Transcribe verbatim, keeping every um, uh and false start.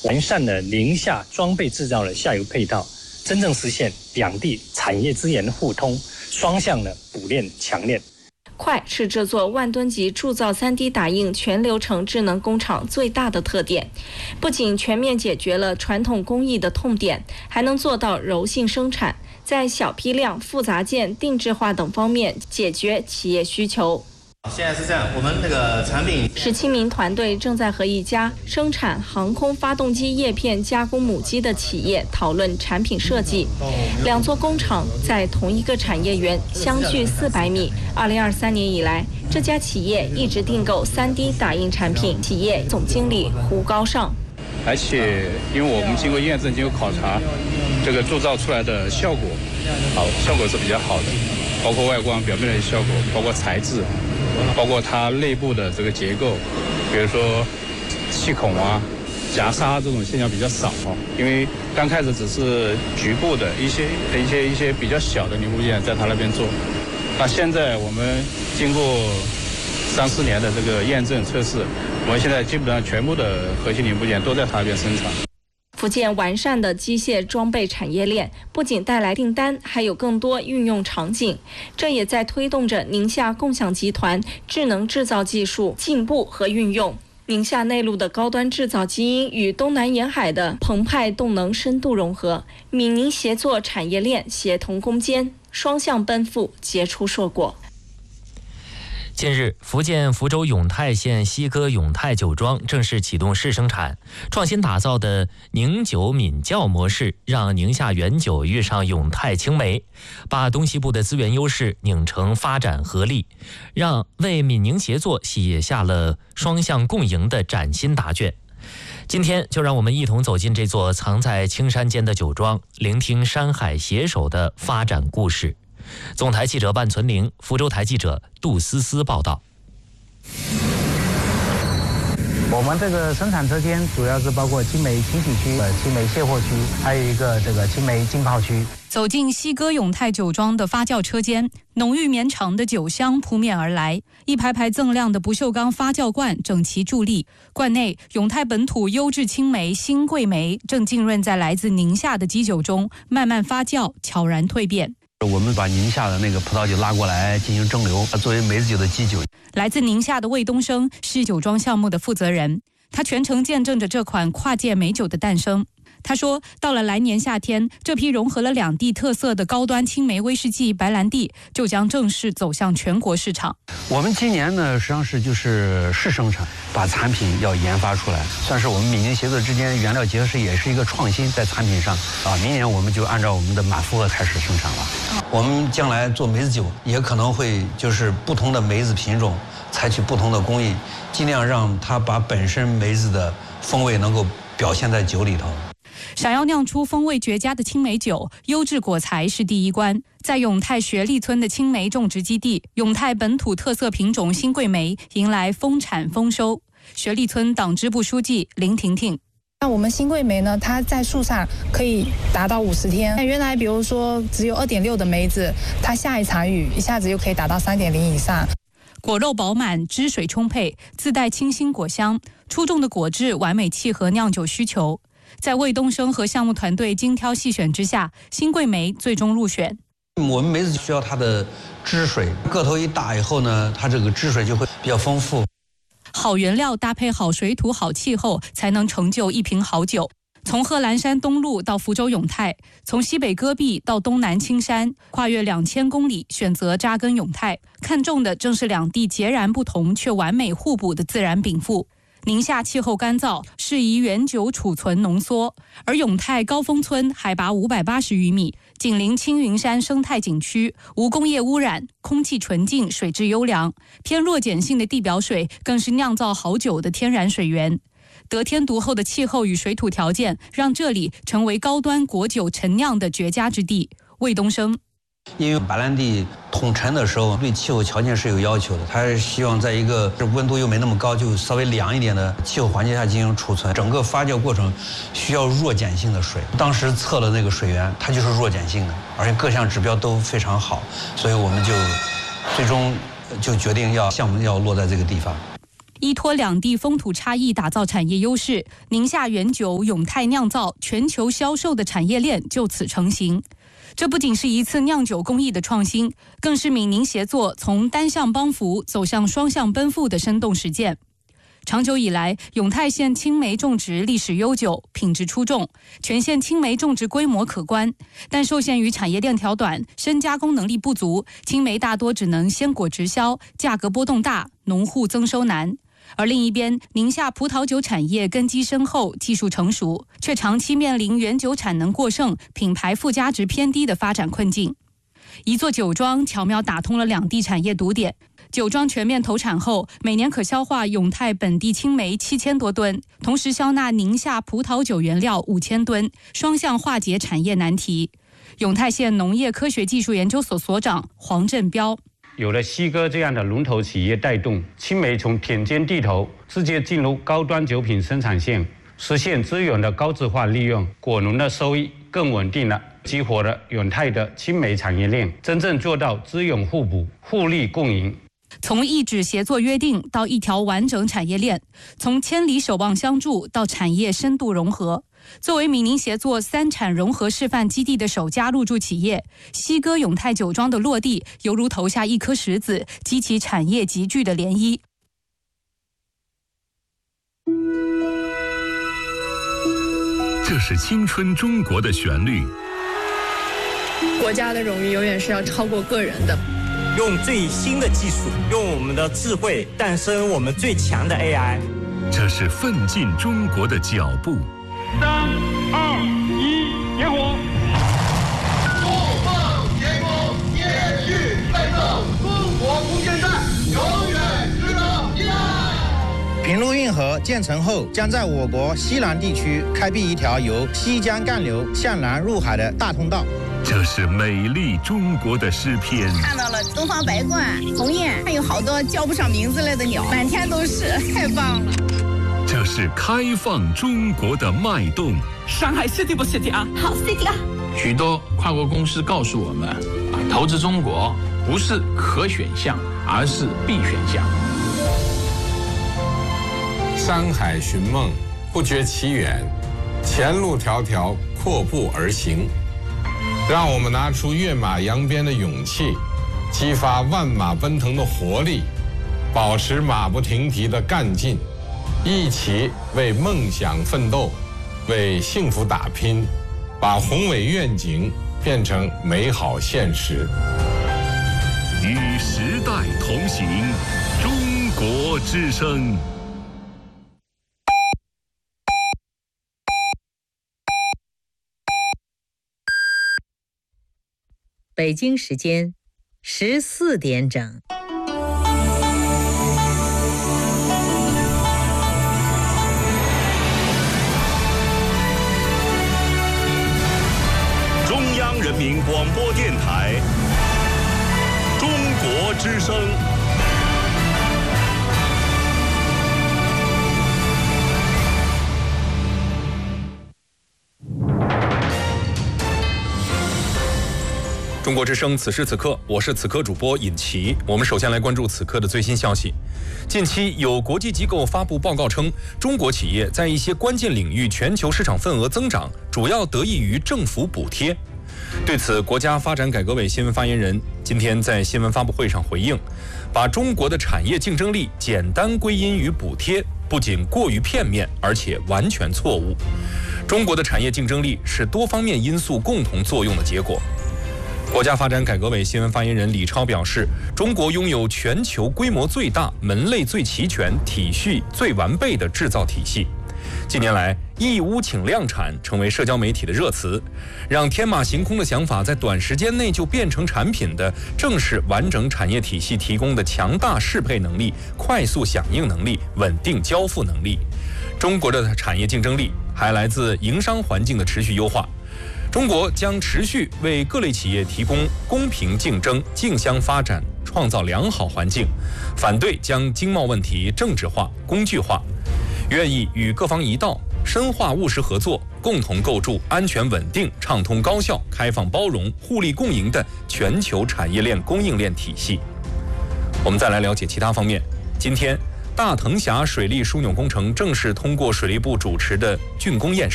完善了宁夏装备制造的下游配套，真正实现两地产业资源互通，双向的补链强链。 快是这座万吨级铸造 三 D 打印全流程智能工厂最大的特点，不仅全面解决了传统工艺的痛点，还能做到柔性生产，在小批量、复杂件、定制化等方面解决企业需求。 现在是这样，我们那个产品十七名团队正在和一家生产航空发动机叶片加工母机的企业讨论产品设计。两座工厂在同一个产业园相距四百米。二零二三年以来，这家企业一直订购 三 D 打印产品。企业总经理胡高尚。 而且，因为我们经过验证、经过考察，这个铸造出来的效果，好，效果是比较好的，包括外观表面的效果，包括材质。包括它内部的这个结构，比如说气孔啊、夹沙这种现象比较少啊，因为刚开始只是局部的一些一些一些比较小的零部件在它那边做，那现在我们经过三四年的这个验证测试，我们现在基本上全部的核心零部件都在它那边生产。 福建完善的机械装备产业链不仅带来订单，还有更多运用场景，这也在推动着宁夏共享集团智能制造技术进步和运用。宁夏内陆的高端制造基因与东南沿海的澎湃动能深度融合，闽宁协作产业链协同攻坚，双向奔赴，结出硕果。 近日，福建福州永泰县西哥永泰酒庄正式启动试生产，创新打造的宁酒闽窖模式，让宁夏原酒遇上永泰青梅，把东西部的资源优势拧成发展合力，让为闽宁协作写下了双向共赢的崭新答卷。今天就让我们一同走进这座藏在青山间的酒庄，聆听山海携手的发展故事。总台记者万存玲，福州台记者杜思思报道。 我们这个生产车间主要是包括青梅清洗区、呃青梅卸货区，还有一个这个青梅浸泡区。 走进西哥永泰酒庄的发酵车间，浓郁绵长的酒香扑面而来，一排排锃亮的不锈钢发酵罐整齐伫立，罐内永泰本土优质青梅新桂梅正浸润在来自宁夏的基酒中，慢慢发酵，悄然蜕变。 我们把宁夏的那个葡萄酒拉过来进行蒸馏，作为梅子酒的基酒。 来自宁夏的魏东升是酒庄项目的负责人，他全程见证着这款跨界美酒的诞生。他说，到了来年夏天，这批融合了两地特色的高端青梅威士忌白兰地就将正式走向全国市场。 我们今年呢，实际上是就是试生产，把产品要研发出来，算是我们闽宁协作之间原料结合式也是一个创新在产品上啊。明年我们就按照我们的满负荷开始生产了。我们将来做梅子酒也可能会就是不同的梅子品种采取不同的工艺，尽量让它把本身梅子的风味能够表现在酒里头。 想要酿出风味绝佳的青梅酒，优质果材是第一关。在永泰雪莉村的青梅种植基地，永泰本土特色品种新桂梅迎来丰产丰收。雪莉村党支部书记林婷婷。 那我们新桂梅呢，它在树上可以达到五十天。原来比如说只有 二点六 的梅子，它下一场雨一下子就可以达到 三点零 以上。 果肉饱满，汁水充沛，自带清新果香，出众的果质完美契合酿酒需求。在魏东升和项目团队精挑细选之下，新桂梅最终入选。 我们梅子需要它的汁水，个头一大以后呢，它这个汁水就会比较丰富。 好原料搭配好水土、好气候，才能成就一瓶好酒。从贺兰山东路到福州永泰，从西北戈壁到东南青山，跨越两千公里，选择扎根永泰，看重的正是两地截然不同却完美互补的自然禀赋。宁夏气候干燥，适宜原酒储存浓缩，而永泰高峰村海拔五百八十余米，紧邻青云山生态景区，无工业污染，空气纯净，水质优良，偏弱碱性的地表水更是酿造好酒的天然水源。得天独厚的气候与水土条件，让这里成为高端果酒陈酿的绝佳之地。魏东升。 因为白兰地统陈的时候对气候条件是有要求的，它是希望在一个温度又没那么高，就稍微凉一点的气候环境下进行储存。整个发酵过程需要弱碱性的水，当时测了那个水源，它就是弱碱性的，而且各项指标都非常好，所以我们就最终就决定要项目要落在这个地方。 依托两地风土差异打造产业优势，宁夏原酒、永泰酿造全球销售的产业链就此成型。这不仅是一次酿酒工艺的创新，更是闽宁协作从单向帮扶走向双向奔赴的生动实践。长久以来，永泰县青梅种植历史悠久，品质出众，全县青梅种植规模可观。但受限于产业链条短，深加工能力不足，青梅大多只能鲜果直销，价格波动大，农户增收难。而另一边，宁夏葡萄酒产业根基深厚，技术成熟，却长期面临原酒产能过剩、品牌附加值偏低的发展困境。一座酒庄巧妙打通了两地产业堵点。酒庄全面投产后，每年可消化永泰本地青梅七千多吨，同时销纳宁夏葡萄酒原料五千吨，双向化解产业难题。永泰县农业科学技术研究所所长黄振彪。 有了西哥这样的龙头企业带动，青梅从田间地头直接进入高端酒品生产线，实现资源的高质化利用，果农的收益更稳定了，激活了永泰的青梅产业链，真正做到资源互补、互利共赢。 从一纸协作约定到一条完整产业链，从千里守望相助到产业深度融合。作为闽宁协作三产融合示范基地的首家入驻企业，西哥永泰酒庄的落地犹如投下一颗石子，激起产业集聚的涟漪。 这是青春中国的旋律。 国家的荣誉永远是要超过个人的。 用最新的技术，用我们的智慧诞生我们最强的 A I。 这是奋进中国的脚步。 三二一，点火！ 怒放天空，延续奋斗，中国无限战，永远值得依赖。 平陆运河建成后，将在我国西南地区开辟一条由西江干流向南入海的大通道。 这是美丽中国的诗篇。 看到了东方白鹳、鸿雁，还有好多叫不上名字来的鸟，满天都是，太棒了。 这是开放中国的脉动。 上海 city 不 city 啊？ 好 city 啊！ 许多跨国公司告诉我们，投资中国不是可选项，而是必选项。 山海寻梦，不觉其远；前路迢迢，阔步而行。让我们拿出跃马扬鞭的勇气，激发万马奔腾的活力，保持马不停蹄的干劲，一起为梦想奋斗，为幸福打拼，把宏伟愿景变成美好现实。 与时代同行，中国之声。 北京时间十四点整。 中央人民广播电台，中国之声。 中国之声，此时此刻，我是此刻主播尹奇。我们首先来关注此刻的最新消息。近期有国际机构发布报告称，中国企业在一些关键领域全球市场份额增长，主要得益于政府补贴。对此，国家发展改革委新闻发言人今天在新闻发布会上回应，把中国的产业竞争力简单归因于补贴，不仅过于片面，而且完全错误。中国的产业竞争力是多方面因素共同作用的结果。国家发展改革委新闻发言人李超表示，中国拥有全球规模最大、门类最齐全、体系最完备的制造体系。近年来，义乌请量产成为社交媒体的热词，让天马行空的想法在短时间内就变成产品的，正是完整产业体系提供的强大适配能力、快速响应能力、稳定交付能力。中国的产业竞争力还来自营商环境的持续优化。中国将持续为各类企业提供公平竞争、竞相发展创造良好环境，反对将经贸问题政治化、工具化，愿意与各方一道深化务实合作，共同构筑安全稳定、畅通高效、开放包容、互利共赢的全球产业链供应链体系。我们再来了解其他方面。今天， 大藤峡水利枢纽工程正式通过水利部主持的竣工验收。